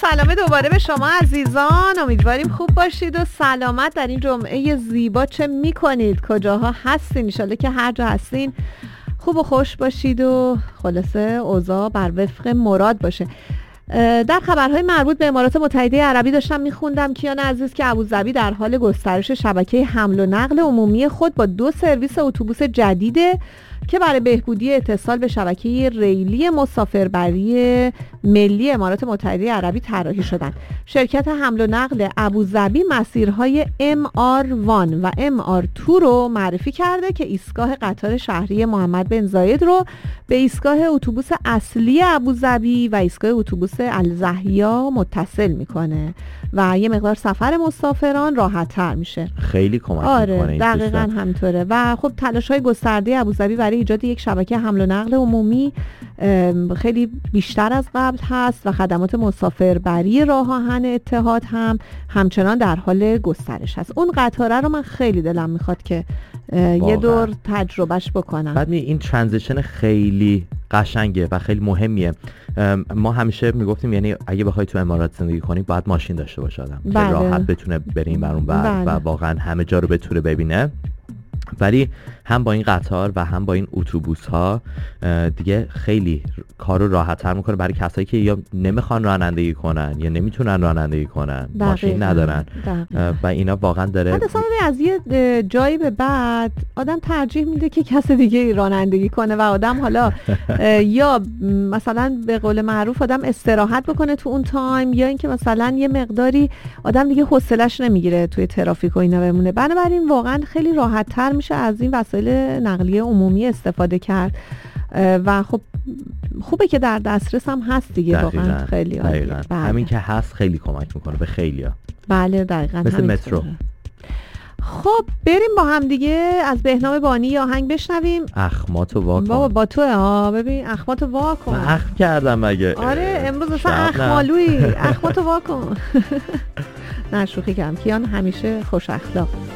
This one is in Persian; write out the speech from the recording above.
سلام دوباره به شما عزیزان. امیدواریم خوب باشید و سلامت در این جمعه زیبا. چه میکنید؟ کجاها هستین؟ انشالله که هر جا هستین خوب و خوش باشید و خلاصه اوضاع بر وفق مراد باشه. در خبرهای مربوط به امارات متحده عربی داشتم میخوندم کیان عزیز که ابوظبی در حال گسترش شبکه حمل و نقل عمومی خود با 2 سرویس اتوبوس جدیده که برای بهبودی اتصال به شبکه ریلی مسافربری ملی امارات متحده عربی طراحی شدند. شرکت حمل و نقل ابوظبی مسیرهای MR1 و MR2 رو معرفی کرده که ایستگاه قطار شهری محمد بن زاید رو به ایستگاه اتوبوس اصلی ابوظبی و ایستگاه اتوبوس الزحیا متصل میکنه و یه مقدار سفر مسافران راحت‌تر میشه. خیلی کمک میکنه این دقیقاً همطوره. و خب تلاش‌های گسترده ابوظبی برای ایجاد یک شبکه حمل و نقل عمومی خیلی بیشتر از قبل هست و خدمات مسافربری راه آهن اتحاد هم همچنان در حال گسترش هست. اون قطاره رو من خیلی دلم میخواد که یه دور تجربهش بکنم. بعد این ترانزیشن خیلی قشنگه و خیلی مهمیه. ما همیشه میگفتیم یعنی اگه بخوای تو امارات زندگی کنی باید ماشین داشته باشه آدم که راحت بتونه بریم برون بر و واقعا همه جا رو بتونه ببینه. ولی هم با این قطار و هم با این اتوبوس ها دیگه خیلی کارو راحت تر میکنه برای کسایی که یا نمیخوان رانندگی کنن یا نمیتونن رانندگی کنن، ماشین ندارن و اینا واقعا داره. مثلا از یه جایی به بعد آدم ترجیح میده که کس دیگه رانندگی کنه و آدم حالا یا مثلا به قول معروف آدم استراحت بکنه تو اون تایم، یا اینکه مثلا یه مقداری آدم دیگه حوصله‌اش نمیگیره توی ترافیک و اینا بمونه. بنابراین واقعا خیلی راحت تر میشه از این وسایل نقلیه عمومی استفاده کرد و خب خوبه که در دسترس هم هست دیگه. واقعا خیلی عالیه. همین که هست خیلی کمک میکنه به خیلیا. بله دقیقاً مثل مترو. خب بریم با هم دیگه از بهنام بانی آهنگ بشنویم. اخماتو وا کن. بابا با تو ببین اخماتو وا کن. من اخم کردم مگه؟ آره امروز اصلا اخمالویی. اخماتو وا کن. نه شوخی کردم. کیان همیشه خوش اخلاق.